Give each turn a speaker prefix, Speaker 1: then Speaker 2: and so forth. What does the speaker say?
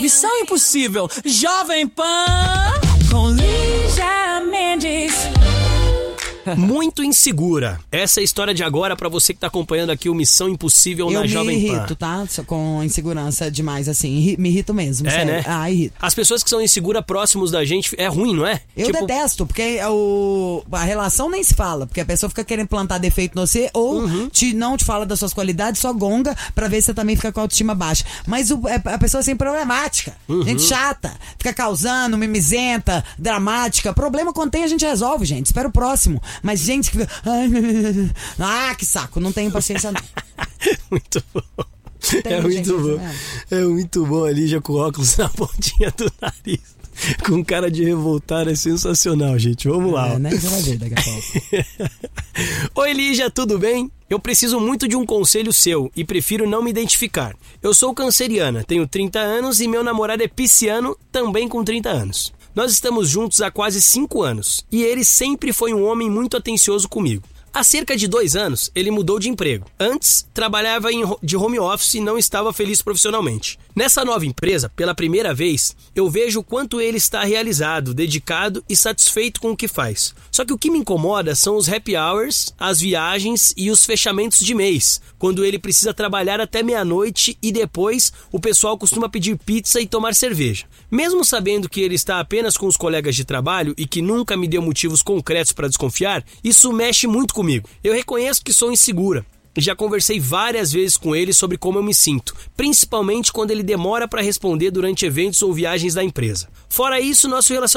Speaker 1: Missão Impossível, Jovem Pan, com Lígia Mendes.
Speaker 2: Muito insegura. Essa é a história de agora pra você que tá acompanhando aqui o Missão Impossível na Jovem Pan.
Speaker 3: Eu me irrito, tá? Com insegurança demais, assim. Me irrito mesmo, sério.
Speaker 2: Né?
Speaker 3: Irrito.
Speaker 2: As pessoas que são inseguras próximos da gente, é ruim, não é?
Speaker 3: Eu detesto, porque a relação nem se fala, porque a pessoa fica querendo plantar defeito no você ou não te fala das suas qualidades, só gonga pra ver se você também fica com a autoestima baixa. Mas a pessoa é sempre problemática, gente chata, fica causando, mimizenta, dramática. Problema quando tem a gente resolve, gente. Espera o próximo. Mas gente que fica... que saco, não tenho paciência não.
Speaker 2: Muito bom. É muito bom. É muito bom a Lígia com óculos na pontinha do nariz. Com cara de revoltar, é sensacional, gente. Vamos lá.
Speaker 3: Né? Você vai ver daqui a pouco.
Speaker 2: Oi, Lígia, tudo bem? Eu preciso muito de um conselho seu e prefiro não me identificar. Eu sou canceriana, tenho 30 anos e meu namorado é pisciano, também com 30 anos. Nós estamos juntos há quase 5 anos e ele sempre foi um homem muito atencioso comigo. Há cerca de 2 anos, ele mudou de emprego. Antes, trabalhava de home office e não estava feliz profissionalmente. Nessa nova empresa, pela primeira vez, eu vejo o quanto ele está realizado, dedicado e satisfeito com o que faz. Só que o que me incomoda são os happy hours, as viagens e os fechamentos de mês, quando ele precisa trabalhar até meia-noite e depois o pessoal costuma pedir pizza e tomar cerveja. Mesmo sabendo que ele está apenas com os colegas de trabalho e que nunca me deu motivos concretos para desconfiar, isso mexe muito comigo. Eu reconheço que sou insegura. Já conversei várias vezes com ele sobre como eu me sinto, principalmente quando ele demora para responder durante eventos ou viagens da empresa. Fora isso, nosso relacionamento